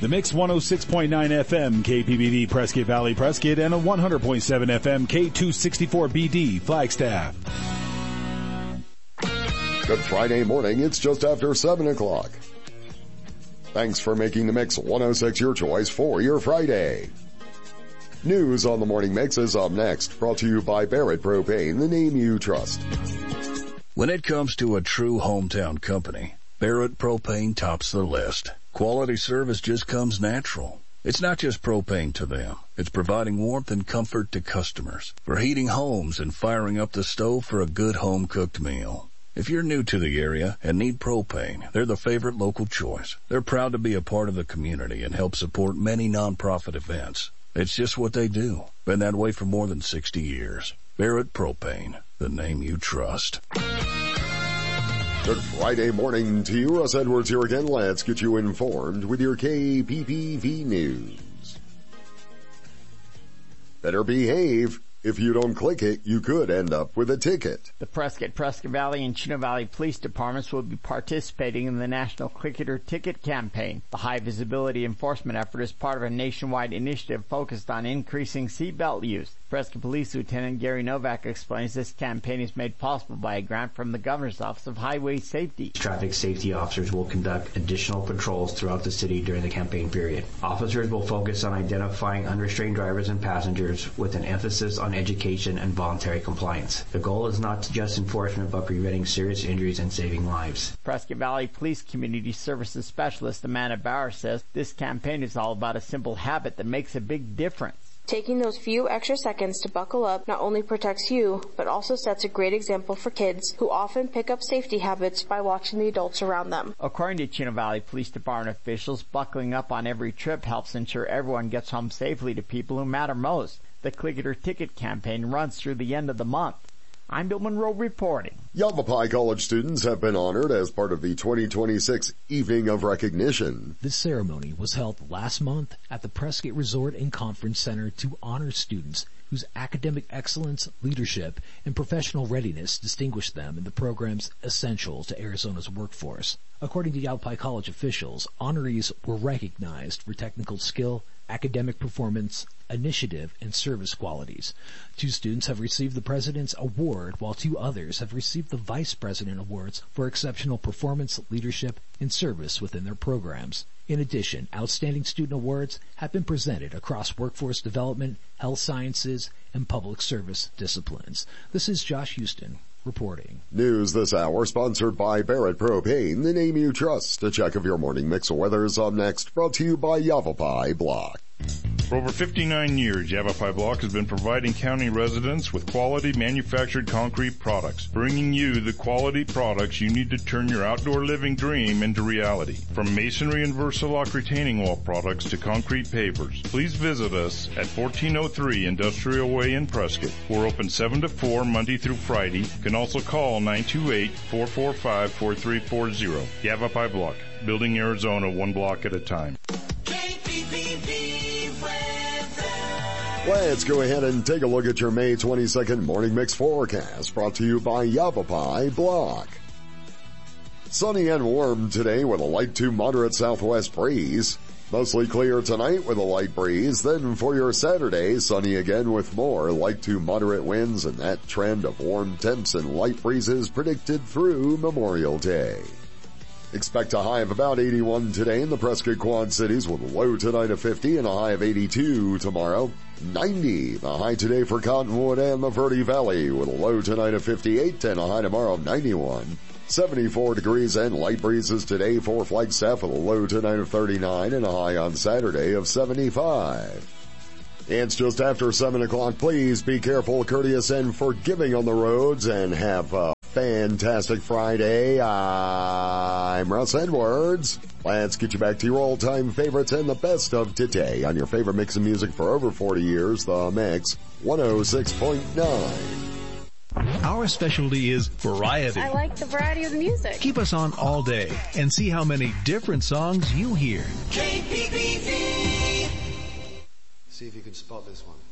The Mix 106.9 FM KPBV Prescott Valley Prescott and a 100.7 FM K264BD Flagstaff. Good Friday morning. It's just after 7 o'clock. Thanks for making the Mix 106 your choice for your Friday. News on the Morning Mix is up next, brought to you by Barrett Propane, the name you trust. When it comes to a true hometown company, Barrett Propane tops the list. Quality service just comes natural. It's not just propane to them. It's providing warmth and comfort to customers for heating homes and firing up the stove for a good home-cooked meal. If you're new to the area and need propane, they're the favorite local choice. They're proud to be a part of the community and help support many nonprofit events. It's just what they do. Been that way for more than 60 years. Barrett Propane, the name you trust. Good Friday morning to you. Russ Edwards here again. Let's get you informed with your KPPV News. Better behave. If you don't click it, you could end up with a ticket. The Prescott Valley, and Chino Valley Police Departments will be participating in the National Click It or Ticket campaign. The high-visibility enforcement effort is part of a nationwide initiative focused on increasing seatbelt use. Prescott Police Lieutenant Gary Novak explains this campaign is made possible by a grant from the Governor's Office of Highway Safety. Traffic safety officers will conduct additional patrols throughout the city during the campaign period. Officers will focus on identifying unrestrained drivers and passengers with an emphasis on education and voluntary compliance. The goal is not just enforcement, but preventing serious injuries and saving lives. Prescott Valley Police Community Services Specialist Amanda Bauer says this campaign is all about a simple habit that makes a big difference. Taking those few extra seconds to buckle up not only protects you, but also sets a great example for kids who often pick up safety habits by watching the adults around them. According to Chino Valley Police Department officials, buckling up on every trip helps ensure everyone gets home safely to people who matter most. The Click It or Ticket campaign runs through the end of the month. I'm Bill Monroe reporting. Yavapai College students have been honored as part of the 2026 Evening of Recognition. This ceremony was held last month at the Prescott Resort and Conference Center to honor students whose academic excellence, leadership, and professional readiness distinguished them in the programs essential to Arizona's workforce. According to Yavapai College officials, honorees were recognized for technical skill, academic performance, initiative, and service qualities. 2 students have received the President's Award, while 2 others have received the Vice President Awards for exceptional performance, leadership, and service within their programs. In addition, outstanding student awards have been presented across workforce development, health sciences, and public service disciplines. This is Josh Houston reporting. News this hour sponsored by Barrett Propane, the name you trust. A check of your morning mix of weather is up next, brought to you by Yavapai Block. For over 59 years, Yavapai Block has been providing county residents with quality manufactured concrete products, bringing you the quality products you need to turn your outdoor living dream into reality. From masonry and Versalock retaining wall products to concrete pavers, please visit us at 1403 Industrial Way in Prescott. We're open 7 to 4 Monday through Friday. You can also call 928-445-4340. Yavapai Block, building Arizona one block at a time. Let's go ahead and take a look at your May 22nd Morning Mix forecast, brought to you by Yavapai Block. Sunny and warm today with a light to moderate southwest breeze. Mostly clear tonight with a light breeze. Then for your Saturday, sunny again with more light to moderate winds, and that trend of warm temps and light breezes predicted through Memorial Day. Expect a high of about 81 today in the Prescott Quad Cities with a low tonight of 50 and a high of 82 tomorrow. 90, the high today for Cottonwood and the Verde Valley with a low tonight of 58 and a high tomorrow of 91. 74 degrees and light breezes today for Flagstaff with a low tonight of 39 and a high on Saturday of 75. It's just after 7 o'clock. Please be careful, courteous, and forgiving on the roads, and have a fantastic Friday. I'm Russ Edwards. Let's get you back to your all-time favorites and the best of today on your favorite mix of music for over 40 years, The Mix 106.9. Our specialty is variety. I like the variety of the music. Keep us on all day and see how many different songs you hear. KPPV. See if you can spot this one.